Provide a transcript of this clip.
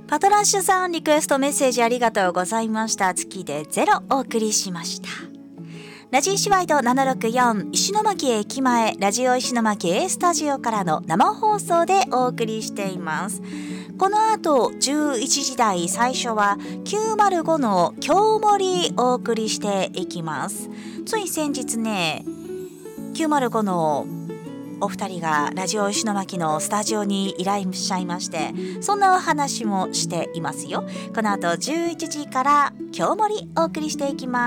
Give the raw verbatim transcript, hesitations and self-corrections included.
パトラッシュさん、リクエストメッセージありがとうございました。月でゼロお送りしました。ラジ石ワイドななろくよん石巻駅前ラジオ石巻 A スタジオからの生放送でお送りしています。この後じゅういちじ台最初はきゅうまるごの今日盛りお送りしていきます。つい先日ね、きゅうまるごのお二人がラジオ石巻のスタジオにいらっしゃいまして、そんなお話もしていますよ。この後じゅういちじから今日盛りお送りしていきます。